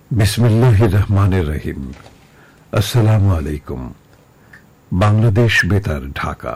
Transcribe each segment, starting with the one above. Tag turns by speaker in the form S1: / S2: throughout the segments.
S1: বিসমিল্লাহির রহমানির রহিম। আসসালামু আলাইকুম। বাংলাদেশ বেতার, ঢাকা,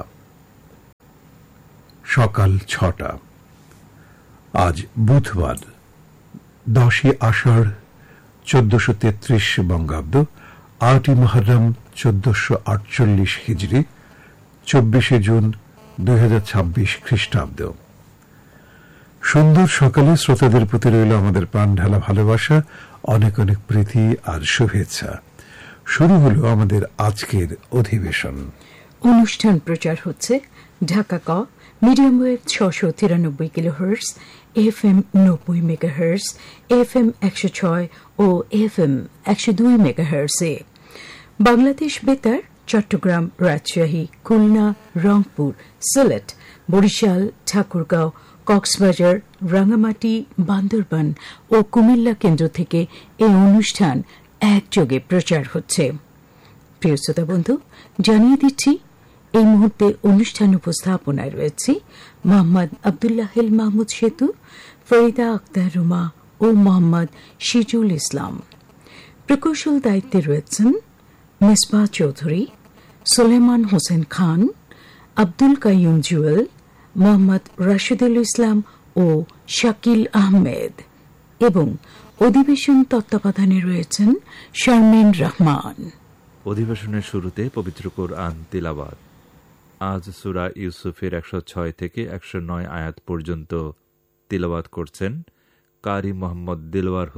S1: সকাল ৬টা। আজ বুধবার ১০ই আষাঢ় ১৪৩৩ বঙ্গাব্দ, ৮ই মুহররম ১৪৪৮ হিজরি, ২৪শে জুন ২০২৬ খ্রিস্টাব্দ। সুন্দর সকালে শ্রোতাদের প্রতি রইল আমাদের প্রাণ ঢালা ভালোবাসা, অনেক অনেক প্রীতি আর শুভেচ্ছা। শুরু হলো আমাদের আজকের অধিবেশন।
S2: অনুষ্ঠান প্রচার হচ্ছে ঢাকা ক medium wave ৬৯৩ kilohertz, FM ৯০ megahertz, FM ১০৬ ও FM ১০২ মেগাহার্টজে। বাংলাদেশ বেতার চট্টগ্রাম, রাজশাহী, খুলনা, রংপুর, সিলেট, বরিশাল, ঠাকুরগাঁও, কক্সবাজার, রাঙ্গামাটি, বান্দরবান ও কুমিল্লা কেন্দ্র থেকে এই অনুষ্ঠান একযোগে প্রচার হচ্ছে। প্রিয় শ্রোতা বন্ধু, জানিয়ে দিচ্ছি এই মুহূর্তে অনুষ্ঠান উপস্থাপনায় রয়েছে মোহাম্মদ আব্দুল্লাহিল মাহমুদ সেতু, ফরিদা আক্তার রুমা ও মোহাম্মদ সিজুল ইসলাম। প্রকৌশল দায়িত্বে রয়েছেন মিসবাহ চৌধুরী, সুলেমান হোসেন খান, আব্দুল কাইয়ুম জুয়েল, মোহাম্মদ রাশেদুল ইসলাম ও শাকিল আহমেদ, এবং অধিবেশন তত্ত্বাবধানে রয়েছেন শারমিন রহমান।
S3: অধিবেশনের শুরুতে পবিত্র কোরআন তিলাওয়াত। আজ সূরা ইউসুফের ১০৬ থেকে ১০৯ আয়াত পর্যন্ত তিলাওয়াত করছেন কারি মোহাম্মদ দিলওয়ার